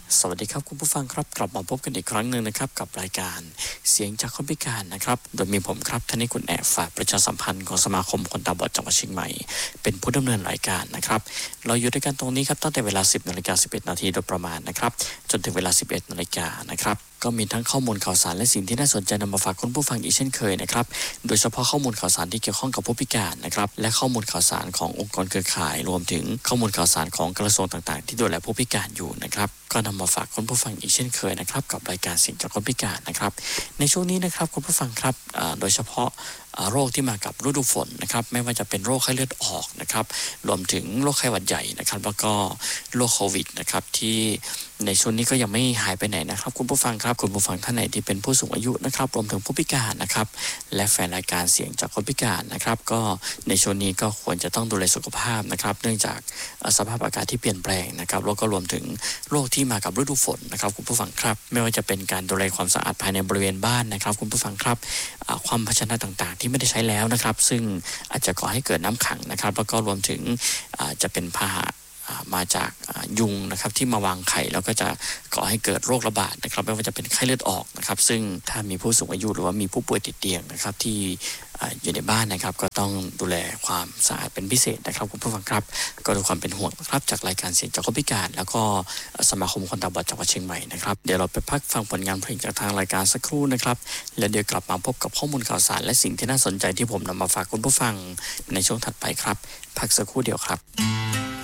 สวัสดีครับคุณผู้ฟังครับกลับมาพบกันอีกครั้งหนึ่งนะครับกับรายการเสียงจากคนพิการนะครับโดยมีผมครับธนิกุลแอบฝ่ายประชาสัมพันธ์ของสมาคมคนตาบอดจังหวัดเชียงใหม่เป็นผู้ดำเนินรายการนะครับเราอยู่ด้วยกันตรงนี้ครับตั้งแต่เวลา 10:11 นาทีโดยประมาณนะครับจนถึงเวลา 11 นาฬิกานะครับก็มีทั้งข้อมูลข่าวสารและสิ่งที่น่าสนใจนำมาฝากคุณผู้ฟังอีกเช่นเคยนะครับโดยเฉพาะข้อมูลข่าวสารที่เกี่ยวข้องกับผู้พิการนะครับและข้อมูลข่าวสารขององค์กรเครือข่ายรวมถึงข้อมูลข่าวสารของกระทรวงต่างๆที่ดูแลผู้พิการอยู่นะครับก็นำมาฝากคุณผู้ฟังอีกเช่นเคยนะครับกับรายการเสียงจากคนพิการนะครับในช่วงนี้นะครับคุณผู้ฟังครับโดยเฉพาะโรคที่มากับฤดูฝนนะครับไม่ว่าจะเป็นโรคไข้เลือดออกนะครับรวมถึงโรคไข้หวัดใหญ่นะครับแล้วก็โรคโควิดนะครับที่ในช่วงนี้ก็ยังไม่หายไปไหนนะครับคุณผู้ฟังครับคุณผู้ฟังท่านไหนที่เป็นผู้สูงอายุนะครับรวมถึงผู้พิการนะครับและแฟนรายการเสียงจากคนพิการนะครับก็ในช่วงนี้ก็ควรจะต้องดูแลสุขภาพนะครับเนื่องจากสภาพอากาศที่เปลี่ยนแปลงนะครับแล้วก็รวมถึงโรคที่มากับฤดูฝนนะครับคุณผู้ฟังครับไม่ว่าจะเป็นการดูแลความสะอาดภายในบริเวณบ้านนะครับคุณผู้ฟังครับความภาชนะต่างๆที่ไม่ได้ใช้แล้วนะครับซึ่งอาจจะก่อให้เกิดน้ำขังนะครับแล้วก็รวมถึงจะเป็นพาหะมาจากยุงนะครับที่มาวางไข่แล้วก็จะก่อให้เกิดโรคระบาดนะครับไม่ว่าจะเป็นไข้เลือดออกนะครับซึ่งถ้ามีผู้สูงอายุหรือว่ามีผู้ป่วยติดเตียงนะครับที่อยู่ในบ้านนะครับก็ต้องดูแลความสะอาดเป็นพิเศษนะครับคุณผู้ฟังครับก็ด้วยความเป็นห่วงนะครับจากรายการเสียงจากคนพิการแล้วก็สมาคมคนตาบอดจังหวัดเชียงใหม่นะครับเดี๋ยวเราไปพักฟังผลงานเพลงจากทางรายการสักครู่นะครับแล้วเดี๋ยวกลับมาพบกับข้อมูลข่าวสารและสิ่งที่น่าสนใจที่ผมนำมาฝากคุณผู้ฟังในช่วงถัดไปครับพักสักครู่เดียวครับ